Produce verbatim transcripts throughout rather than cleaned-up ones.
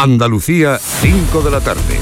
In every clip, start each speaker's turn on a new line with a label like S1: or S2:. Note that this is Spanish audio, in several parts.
S1: Andalucía, cinco de la tarde.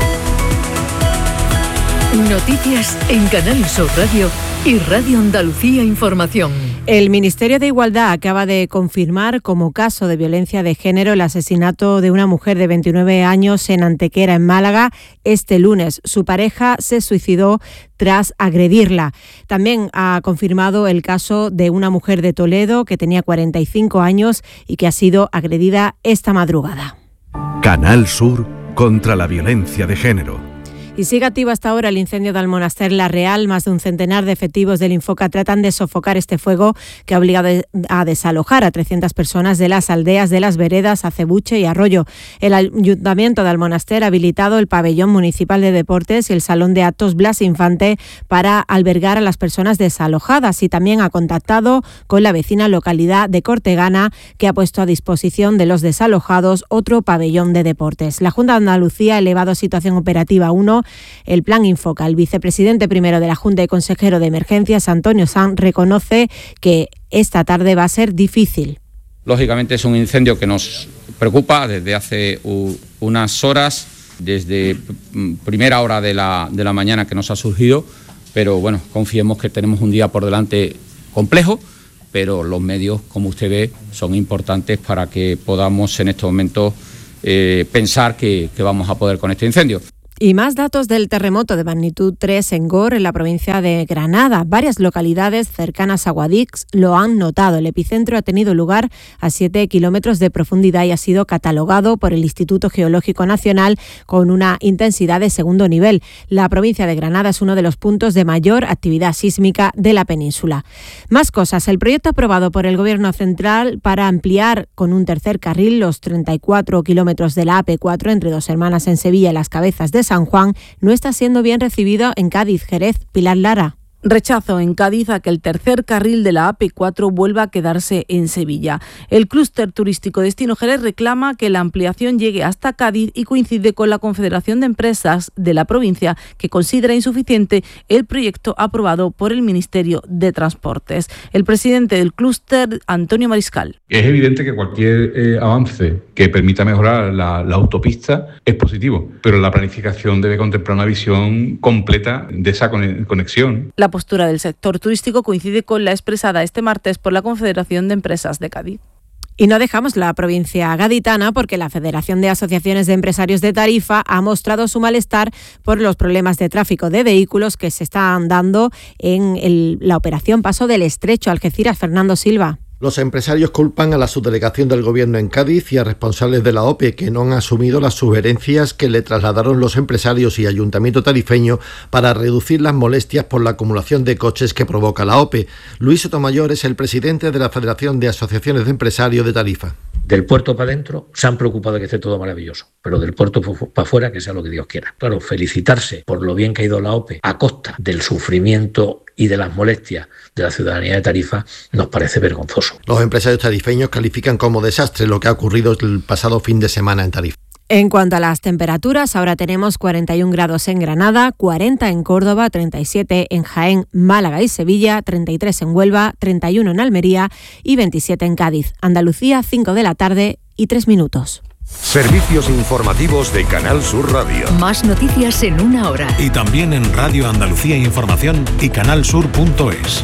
S2: Noticias en Canal Sur Radio y Radio Andalucía Información.
S3: El Ministerio de Igualdad acaba de confirmar como caso de violencia de género el asesinato de una mujer de veintinueve años en Antequera, en Málaga, este lunes. Su pareja se suicidó tras agredirla. También ha confirmado el caso de una mujer de Toledo que tenía cuarenta y cinco años y que ha sido agredida esta madrugada.
S1: Canal Sur contra la violencia de género.
S3: Y sigue activo hasta ahora el incendio del Monaster La Real. Más de un centenar de efectivos del Infoca tratan de sofocar este fuego que ha obligado a desalojar a trescientas personas de las aldeas de Las Veredas, Acebuche y Arroyo. El Ayuntamiento de Almonaster ha habilitado el pabellón municipal de deportes y el salón de actos Blas Infante para albergar a las personas desalojadas, y también ha contactado con la vecina localidad de Cortegana, que ha puesto a disposición de los desalojados otro pabellón de deportes. La Junta de Andalucía ha elevado a situación operativa uno el plan Infoca. El vicepresidente primero de la Junta y consejero de Emergencias, Antonio Sanz, reconoce que esta tarde va a ser difícil.
S4: Lógicamente es un incendio que nos preocupa desde hace u, unas horas, desde primera hora de la, de la mañana que nos ha surgido, pero bueno, confiemos que tenemos un día por delante complejo, pero los medios, como usted ve, son importantes para que podamos en estos momentos eh, pensar que, que vamos a poder con este incendio.
S3: Y más datos del terremoto de magnitud tres en Gor, en la provincia de Granada. Varias localidades cercanas a Guadix lo han notado. El epicentro ha tenido lugar a siete kilómetros de profundidad y ha sido catalogado por el Instituto Geológico Nacional con una intensidad de segundo nivel. La provincia de Granada es uno de los puntos de mayor actividad sísmica de la península. Más cosas. El proyecto aprobado por el Gobierno Central para ampliar con un tercer carril los treinta y cuatro kilómetros de la A P cuatro entre Dos Hermanas en Sevilla y Las Cabezas de San Juan no está siendo bien recibido en Cádiz. Jerez, Pilar Lara.
S5: Rechazo en Cádiz a que el tercer carril de la A P cuatro vuelva a quedarse en Sevilla. El clúster turístico Destino Jerez reclama que la ampliación llegue hasta Cádiz y coincide con la Confederación de Empresas de la provincia, que considera insuficiente el proyecto aprobado por el Ministerio de Transportes. El presidente del clúster, Antonio Mariscal.
S6: Es evidente que cualquier eh, avance que permita mejorar la, la autopista es positivo, pero la planificación debe contemplar una visión completa de esa conexión.
S5: La postura del sector turístico coincide con la expresada este martes por la Confederación de Empresas de Cádiz.
S3: Y no dejamos la provincia gaditana porque la Federación de Asociaciones de Empresarios de Tarifa ha mostrado su malestar por los problemas de tráfico de vehículos que se están dando en el, la operación Paso del Estrecho. Algeciras, Fernando Silva.
S7: Los empresarios culpan a la subdelegación del Gobierno en Cádiz y a responsables de la O P E que no han asumido las sugerencias que le trasladaron los empresarios y Ayuntamiento tarifeño para reducir las molestias por la acumulación de coches que provoca la O P E. Luis Sotomayor es el presidente de la Federación de Asociaciones de Empresarios de Tarifa.
S8: Del puerto para adentro se han preocupado de que esté todo maravilloso, pero del puerto para afuera que sea lo que Dios quiera. Claro, felicitarse por lo bien que ha ido la O P E a costa del sufrimiento y de las molestias de la ciudadanía de Tarifa nos parece vergonzoso.
S7: Los empresarios tarifeños califican como desastre lo que ha ocurrido el pasado fin de semana en Tarifa.
S3: En cuanto a las temperaturas, ahora tenemos cuarenta y un grados en Granada, cuarenta en Córdoba, treinta y siete en Jaén, Málaga y Sevilla, treinta y tres en Huelva, treinta y uno en Almería y veintisiete en Cádiz. Andalucía, cinco de la tarde y tres minutos.
S1: Servicios informativos de Canal Sur Radio.
S2: Más noticias en una hora.
S9: Y también en Radio Andalucía Información y canalsur punto es.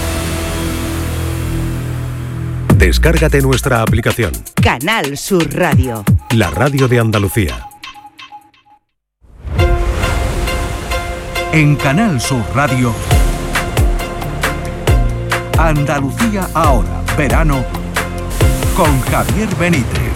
S1: Descárgate nuestra aplicación.
S10: Canal Sur Radio.
S1: La radio de Andalucía.
S11: En Canal Sur Radio, Andalucía ahora, verano, con Javier Benítez.